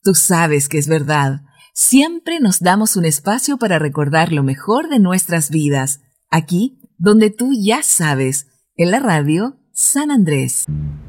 Tú sabes que es verdad. Siempre nos damos un espacio para recordar lo mejor de nuestras vidas. Aquí, donde tú ya sabes, en la radio San Andrés.